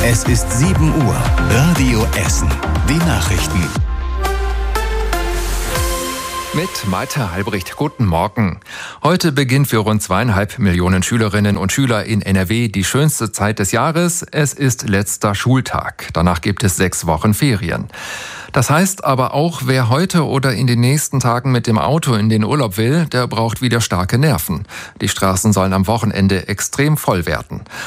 Es ist 7 Uhr. Radio Essen. Die Nachrichten. Mit Malte Halbricht. Guten Morgen. Heute beginnt für rund 2,5 Millionen Schülerinnen und Schüler in NRW die schönste Zeit des Jahres. Es ist letzter Schultag. Danach gibt es 6 Wochen Ferien. Das heißt aber auch, wer heute oder in den nächsten Tagen mit dem Auto in den Urlaub will, der braucht wieder starke Nerven. Die Straßen sollen am Wochenende extrem voll werden.